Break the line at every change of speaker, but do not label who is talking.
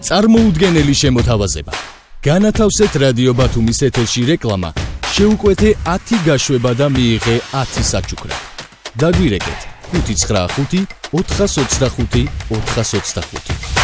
წარმოუდგენელი შემოთავაზება. განათავსეთ რადიო ბათუმის ეთერში რეკლამა, შეუკვეთე 10 გაშვება და მიიღე 10 საჩუქრა. დაგვირეკეთ 595 425 425.